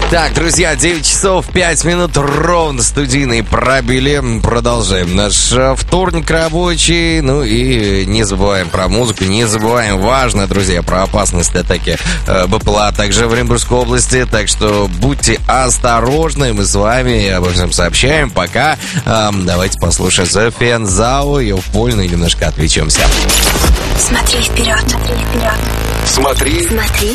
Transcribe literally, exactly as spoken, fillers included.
Так, друзья, девять часов пять минут ровно студийные пробили. Продолжаем наш вторник рабочий. Ну и не забываем про музыку, не забываем, важно, друзья, про опасность атаки БПЛА, также в Оренбургской области. Так что будьте осторожны, мы с вами обо всем сообщаем. Пока эм, давайте послушаем The Фензау, ее вольно и немножко отвлечемся. Смотри вперед, смотри вперед. Смотри, Смотри